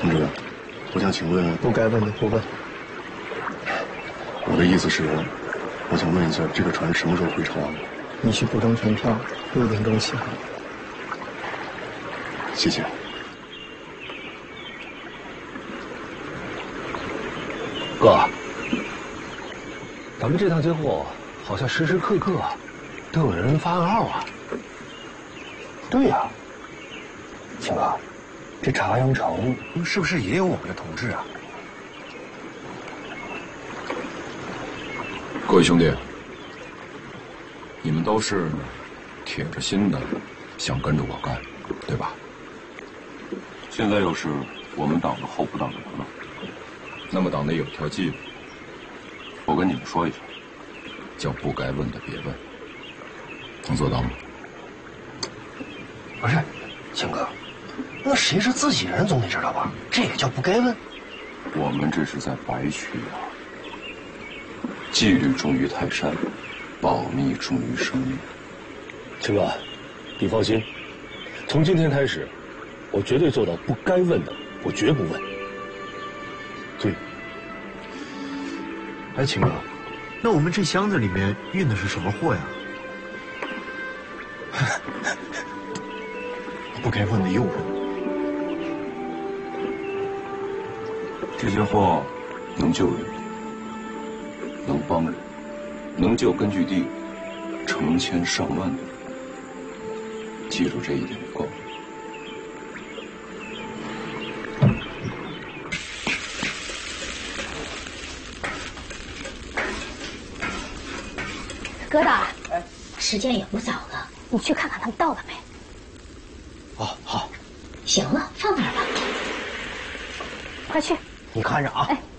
同志，我想请问， 不该问的不问。 我的意思是，我想问一下，这个船什么时候回潮？ 你去补张船票，6点钟起航。 谢谢。 哥，咱们这趟接货好像时时刻刻都有人发暗号啊。 对呀，秦哥，这茶阳城是不是也有我们的同志啊？ 各位兄弟，你们都是铁着心的想跟着我干，对吧？现在又是我们党的候补党员了，那么党内有条纪律，我跟你们说一下，叫不该问的别问，能做到吗？ 不是，秦哥，那谁是自己人总得知道吧？这也叫不该问？ 我们这是在白区啊。纪律重于泰山，保密重于生命。 秦哥，你放心，从今天开始，我绝对做到不该问的，我绝不问。 对。哎，秦哥，那我们这箱子里面运的是什么货呀？不该问的又问。 这些货能救人，能帮人，能救根据地成千上万的人。记住这一点就够了。 疙瘩，时间也不早了，你去看看他们到了没。 哦，好。 行了，放那儿吧。快去。 你看着啊。 哎。